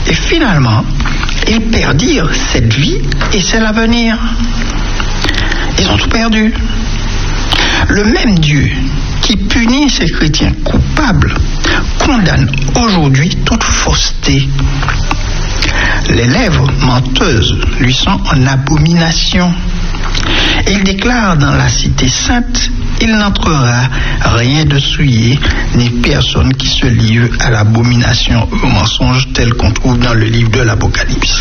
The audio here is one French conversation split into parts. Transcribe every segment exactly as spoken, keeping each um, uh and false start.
Et finalement, ils perdirent cette vie et c'est l'avenir. Ils ont tout perdu. Le même Dieu qui punit ces chrétiens coupables condamne aujourd'hui toute fausseté. Les lèvres menteuses lui sont en abomination. Et il déclare dans la cité sainte, il n'entrera rien de souillé, ni personne qui se livre à l'abomination ou au mensonge tel qu'on trouve dans le livre de l'Apocalypse.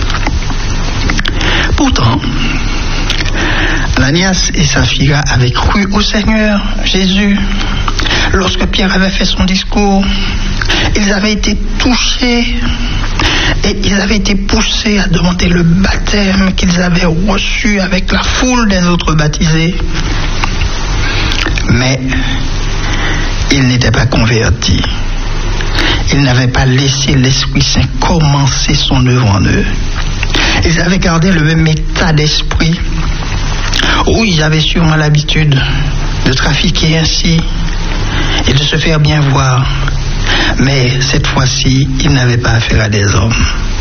Pourtant, Ananias et Saphira avaient cru au Seigneur Jésus. Lorsque Pierre avait fait son discours, ils avaient été touchés et ils avaient été poussés à demander le baptême qu'ils avaient reçu avec la foule des autres baptisés. Mais ils n'étaient pas convertis. Ils n'avaient pas laissé l'Esprit Saint commencer son œuvre en eux. Ils avaient gardé le même état d'esprit. Oh, ils avaient sûrement l'habitude de trafiquer ainsi et de se faire bien voir. Mais cette fois-ci, ils n'avaient pas affaire à des hommes.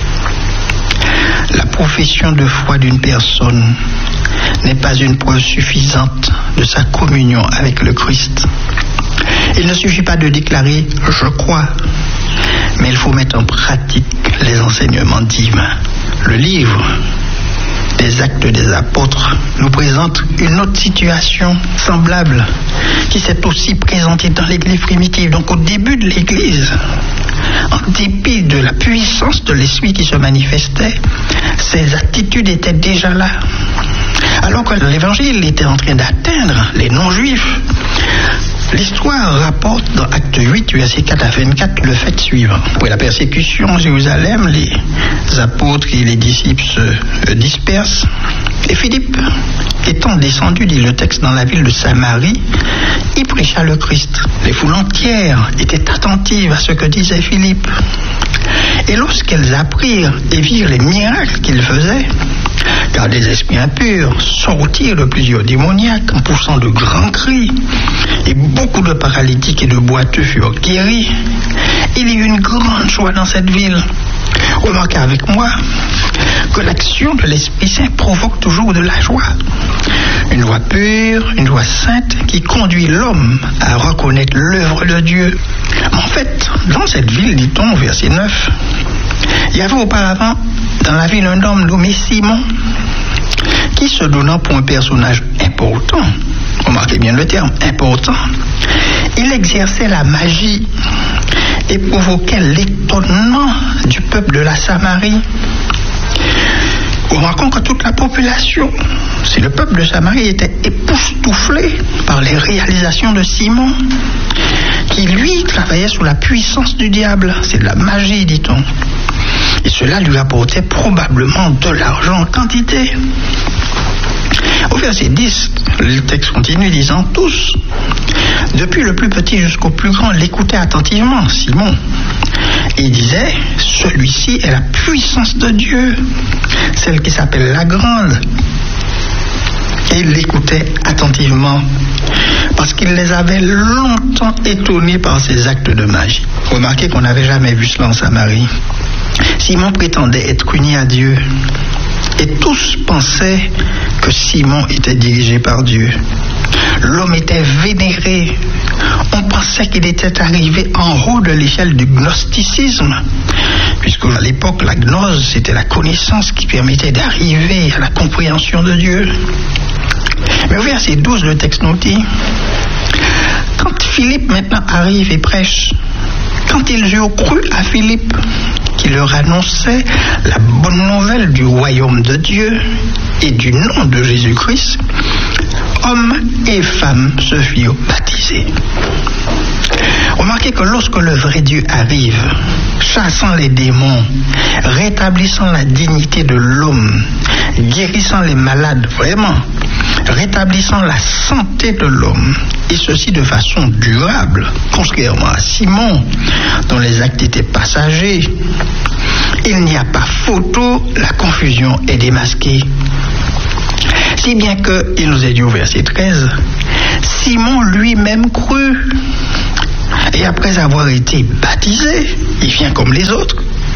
La profession de foi d'une personne n'est pas une preuve suffisante de sa communion avec le Christ. Il ne suffit pas de déclarer « je crois », mais il faut mettre en pratique les enseignements divins. Le livre des Actes des Apôtres nous présente une autre situation semblable qui s'est aussi présentée dans l'Église primitive. Donc au début de l'Église, en dépit de la puissance de l'Esprit qui se manifestait, ces attitudes étaient déjà là. Alors que l'Évangile était en train d'atteindre les non-juifs, l'histoire rapporte dans Acte huit, versets quatre à vingt-quatre, le fait suivant. Après la persécution à Jérusalem, les apôtres et les disciples se dispersent. Et Philippe, étant descendu, dit le texte, dans la ville de Samarie, il prêcha le Christ. Les foules entières étaient attentives à ce que disait Philippe. Et lorsqu'elles apprirent et virent les miracles qu'il faisait, car des esprits impurs sortirent de plusieurs démoniaques en poussant de grands cris, et beaucoup de paralytiques et de boiteux furent guéris, il y eut une grande joie dans cette ville. Remarquez avec moi que l'action de l'Esprit Saint provoque toujours de la joie. Une joie pure, une joie sainte qui conduit l'homme à reconnaître l'œuvre de Dieu. Mais en fait, dans cette ville, dit-on, verset neuf, il y avait auparavant dans la ville un homme nommé Simon qui, se donnant pour un personnage important, remarquez bien le terme, important, il exerçait la magie et provoquait l'étonnement du peuple de la Samarie. Remarquons que toute la population, si le peuple de Samarie était époustouflé par les réalisations de Simon, qui lui travaillait sous la puissance du diable, c'est de la magie, dit-on. Et cela lui apportait probablement de l'argent en quantité. Au verset dix, le texte continue disant « Tous, depuis le plus petit jusqu'au plus grand, l'écoutaient attentivement, Simon. Et il disait « Celui-ci est la puissance de Dieu, celle qui s'appelle la grande. » Et il l'écoutait attentivement parce qu'il les avait longtemps étonnés par ses actes de magie. Remarquez qu'on n'avait jamais vu cela en Samarie. Simon prétendait être uni à Dieu et tous pensaient que Simon était dirigé par Dieu. L'homme était vénéré. On pensait qu'il était arrivé en haut de l'échelle du gnosticisme, puisque à l'époque la gnose c'était la connaissance qui permettait d'arriver à la compréhension de Dieu. Mais au verset douze, le texte nous dit, quand Philippe maintenant arrive et prêche, quand ils eurent cru à Philippe, qui leur annonçait la bonne nouvelle du royaume de Dieu et du nom de Jésus-Christ, hommes et femmes se firent baptiser. Remarquez que lorsque le vrai Dieu arrive, chassant les démons, rétablissant la dignité de l'homme, guérissant les malades, vraiment, rétablissant la santé de l'homme, et ceci de façon durable, contrairement à Simon, dont les actes étaient passagers, il n'y a pas photo, la confusion est démasquée. Si bien que, il nous est dit au verset treize, Simon lui-même crut, et après avoir été baptisé, il vient comme les autres,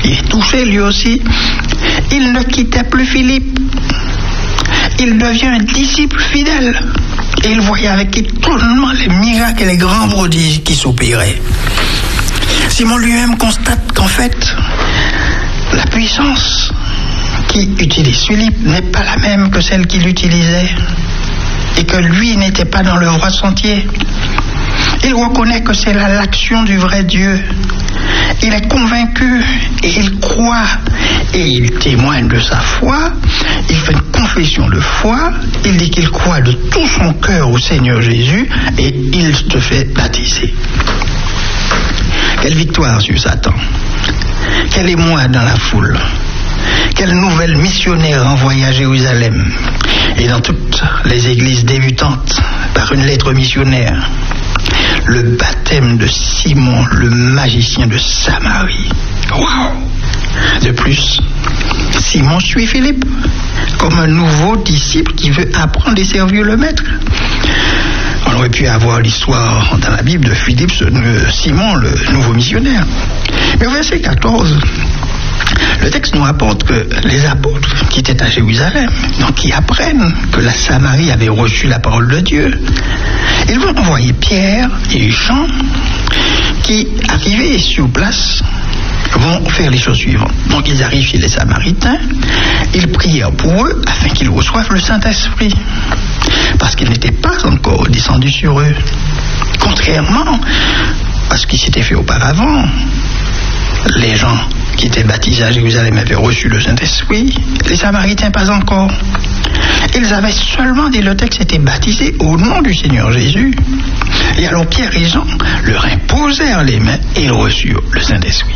il est touché lui aussi. Il ne quittait plus Philippe. Il devient un disciple fidèle. Et il voyait avec étonnement les miracles et les grands prodiges qui s'opéraient. Simon lui-même constate qu'en fait, la puissance qui utilise Philippe n'est pas la même que celle qu'il utilisait. Et que lui n'était pas dans le droit sentier. Il reconnaît que c'est là l'action du vrai Dieu. Il est convaincu et il croit et il témoigne de sa foi. Il fait une confession de foi. Il dit qu'il croit de tout son cœur au Seigneur Jésus et il se fait baptiser. Quelle victoire sur Satan! Quel émoi dans la foule! Quelle nouvelle missionnaire envoyée à Jérusalem et dans toutes les églises débutantes par une lettre missionnaire. Le baptême de Simon, le magicien de Samarie. Waouh! De plus, Simon suit Philippe comme un nouveau disciple qui veut apprendre et servir le maître. On aurait pu avoir l'histoire dans la Bible de Philippe, Simon, le nouveau missionnaire. Mais au verset quatorze, le texte nous rapporte que les apôtres qui étaient à Jérusalem, donc qui apprennent que la Samarie avait reçu la parole de Dieu, ils vont envoyer Pierre et Jean qui, arrivés sur place, vont faire les choses suivantes. Donc ils arrivent chez les Samaritains, ils prièrent pour eux afin qu'ils reçoivent le Saint-Esprit, parce qu'il n'était pas encore descendu sur eux. Contrairement à ce qui s'était fait auparavant, les gens qui étaient baptisés à Jérusalem avaient reçu le Saint-Esprit, les Samaritains pas encore. Ils avaient seulement, dit le texte, été baptisés au nom du Seigneur Jésus. Et alors Pierre et Jean leur imposèrent les mains et ils reçurent le Saint-Esprit.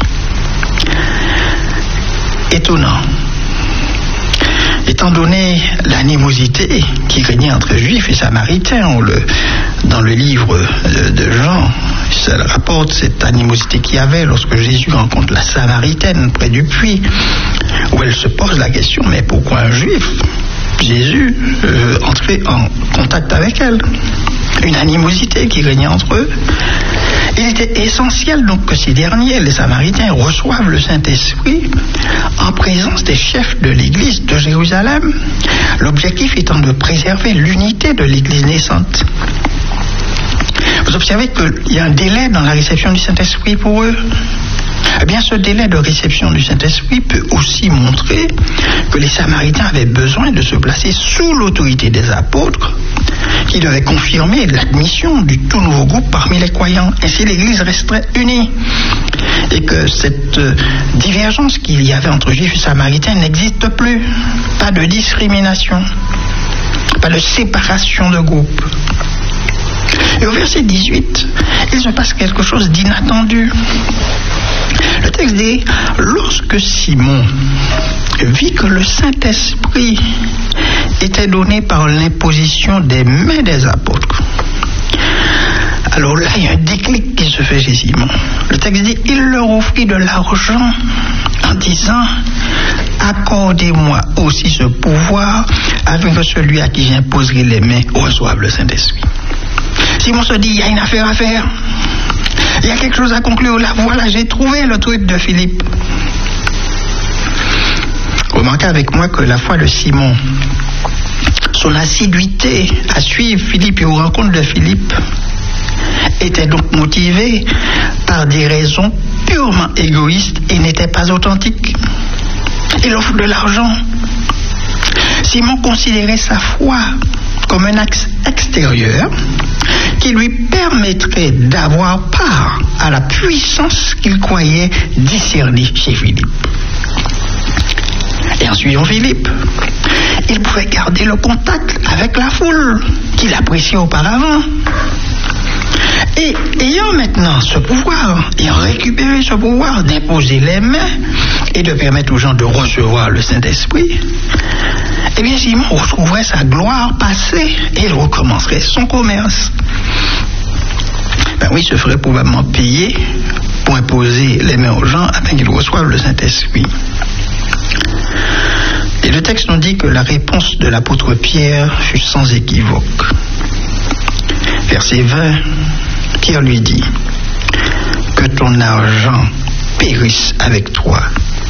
Étonnant. Étant donné l'animosité qui régnait entre Juifs et Samaritains, on le, dans le livre de Jean, ça rapporte cette animosité qu'il y avait lorsque Jésus rencontre la Samaritaine près du puits, où elle se pose la question, mais pourquoi un Juif, Jésus, euh, entrait en contact avec elle? Une animosité qui régnait entre eux. Il était essentiel donc que ces derniers, les Samaritains, reçoivent le Saint-Esprit en présence des chefs de l'Église de Jérusalem, l'objectif étant de préserver l'unité de l'Église naissante. Vous observez qu'il y a un délai dans la réception du Saint-Esprit pour eux. Eh bien, ce délai de réception du Saint-Esprit peut aussi montrer que les Samaritains avaient besoin de se placer sous l'autorité des apôtres, qui devaient confirmer l'admission du tout nouveau groupe parmi les croyants. Ainsi, l'Église resterait unie. Et que cette divergence qu'il y avait entre Juifs et Samaritains n'existe plus. Pas de discrimination, pas de séparation de groupe. Et au verset dix-huit, il se passe quelque chose d'inattendu. Le texte dit, lorsque Simon vit que le Saint-Esprit était donné par l'imposition des mains des apôtres, alors là, il y a un déclic qui se fait chez Simon. Le texte dit, il leur offrit de l'argent en disant, accordez-moi aussi ce pouvoir afin que celui à qui j'imposerai les mains reçoive le Saint-Esprit. Simon se dit, il y a une affaire à faire. Il y a quelque chose à conclure. Là, voilà, j'ai trouvé le truc de Philippe. Remarquez avec moi que la foi de Simon, son assiduité à suivre Philippe et aux rencontres de Philippe, était donc motivée par des raisons purement égoïstes et n'était pas authentique. Il offre de l'argent. Simon considérait sa foi comme un axe extérieur qui lui permettrait d'avoir part à la puissance qu'il croyait discerner chez Philippe. Et en suivant Philippe, il pouvait garder le contact avec la foule qu'il appréciait auparavant. Et ayant maintenant ce pouvoir, ayant récupéré ce pouvoir d'imposer les mains et de permettre aux gens de recevoir le Saint-Esprit, eh bien Simon retrouverait sa gloire passée et il recommencerait son commerce. Ben oui, il se ferait probablement payer pour imposer les mains aux gens afin qu'ils reçoivent le Saint-Esprit. Et le texte nous dit que la réponse de l'apôtre Pierre fut sans équivoque. Verset vingt, Pierre lui dit, que ton argent périsse avec toi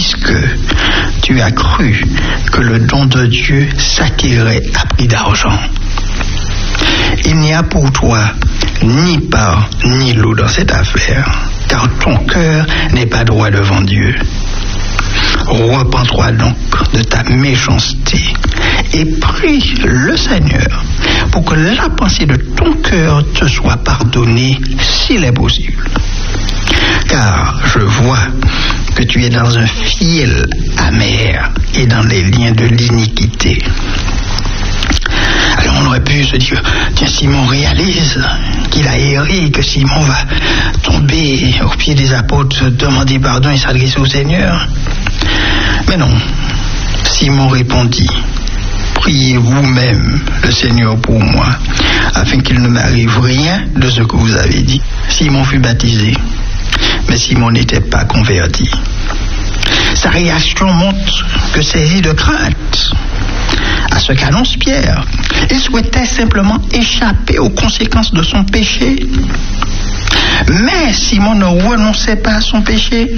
puisque tu as cru que le don de Dieu s'acquérait à prix d'argent. Il n'y a pour toi ni part ni lot dans cette affaire, car ton cœur n'est pas droit devant Dieu. Repens-toi donc de ta méchanceté et prie le Seigneur pour que la pensée de ton cœur te soit pardonnée s'il est possible. Car je vois que tu es dans un fiel amer et dans les liens de l'iniquité. Alors on aurait pu se dire, tiens, Simon réalise qu'il a erré, que Simon va tomber aux pieds des apôtres, demander pardon et s'adresser au Seigneur. Mais non, Simon répondit, priez vous-même le Seigneur pour moi, afin qu'il ne m'arrive rien de ce que vous avez dit. Simon fut baptisé, mais Simon n'était pas converti. Sa réaction montre que saisi de crainte à ce qu'annonce Pierre, il souhaitait simplement échapper aux conséquences de son péché. Mais Simon ne renonçait pas à son péché.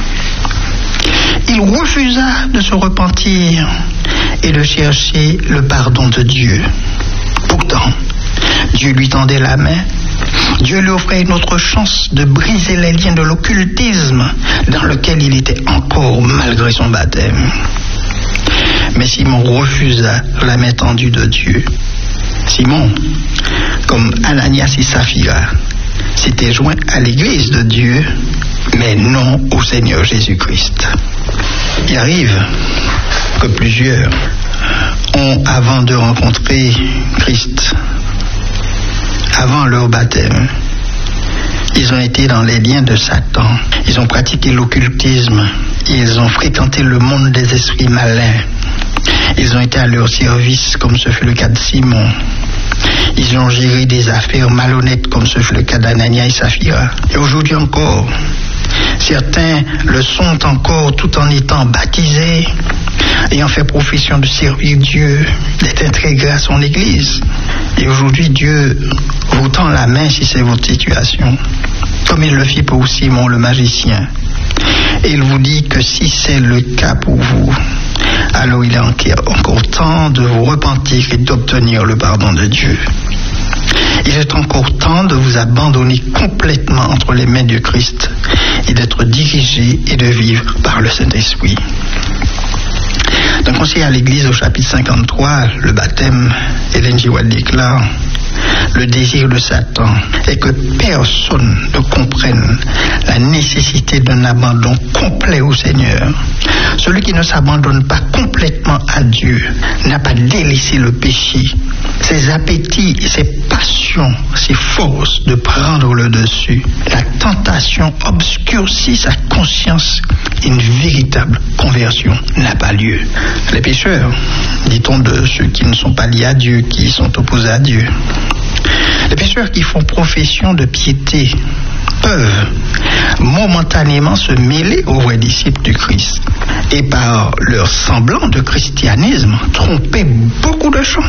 Il refusa de se repentir et de chercher le pardon de Dieu. Pourtant, Dieu lui tendait la main. Dieu lui offrait une autre chance de briser les liens de l'occultisme dans lequel il était encore malgré son baptême. Mais Simon refusa la main tendue de Dieu. Simon, comme Ananias et Saphira, s'était joint à l'église de Dieu, mais non au Seigneur Jésus-Christ. Il arrive que plusieurs ont, avant de rencontrer Christ, avant leur baptême, ils ont été dans les liens de Satan. Ils ont pratiqué l'occultisme. Ils ont fréquenté le monde des esprits malins. Ils ont été à leur service, comme ce fut le cas de Simon. Ils ont géré des affaires malhonnêtes, comme ce fut le cas d'Ananias et Saphira. Et aujourd'hui encore, certains le sont encore tout en étant baptisés, ayant fait profession de servir Dieu, d'être intégrés à son Église. Et aujourd'hui, Dieu vous tend la main si c'est votre situation, comme il le fit pour Simon le magicien. Et il vous dit que si c'est le cas pour vous, alors il est encore temps de vous repentir et d'obtenir le pardon de Dieu. Il est encore temps de vous abandonner complètement entre les mains du Christ et d'être dirigé et de vivre par le Saint-Esprit. Donc on sait à l'Église au chapitre cinquante-trois, le baptême, Ellen G. White déclare, le désir de Satan est que personne ne comprenne la nécessité d'un abandon complet au Seigneur. Celui qui ne s'abandonne pas complètement à Dieu n'a pas délaissé le péché. Ses appétits, ses passions, ses forces de prendre le dessus. La tentation obscurcit sa conscience. Une véritable conversion n'a pas lieu. Les pécheurs, dit-on de ceux qui ne sont pas liés à Dieu, qui sont opposés à Dieu. Les pécheurs qui font profession de piété peuvent momentanément se mêler aux vrais disciples du Christ et par leur semblant de christianisme tromper beaucoup de gens.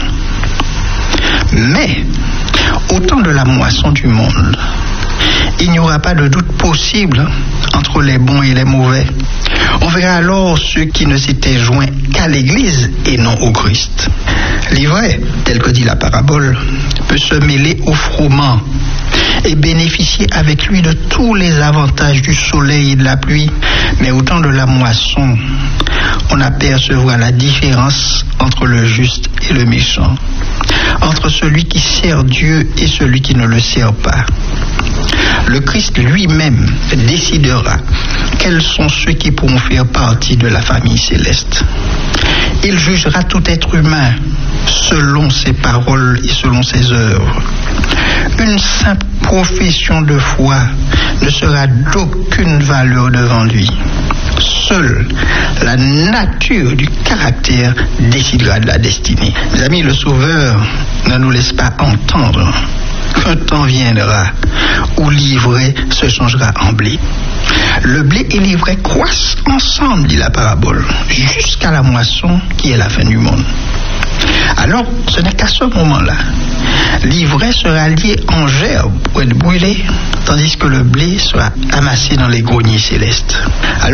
Mais au temps de la moisson du monde, il n'y aura pas de doute possible entre les bons et les mauvais. On verra alors ceux qui ne s'étaient joints qu'à l'Église et non au Christ. L'ivraie, tel que dit la parabole, peut se mêler au froment et bénéficier avec lui de tous les avantages du soleil et de la pluie. Mais au temps de la moisson, on apercevra la différence entre le juste et le méchant, entre celui qui sert Dieu et celui qui ne le sert pas. Le Christ lui-même décidera quels sont ceux qui pourront faire partie de la famille céleste. Il jugera tout être humain selon ses paroles et selon ses œuvres. Une simple profession de foi ne sera d'aucune valeur devant lui. Seule la nature du caractère décidera de la destinée. Mes amis, le Sauveur ne nous laisse pas entendre qu'un temps viendra où l'ivraie se changera en blé. Le blé et l'ivraie croissent ensemble, dit la parabole, jusqu'à la moisson qui est la fin du monde. Alors, ce n'est qu'à ce moment-là, l'ivraie sera liée en gerbe pour être brûlée, tandis que le blé sera amassé dans les greniers célestes. Alors,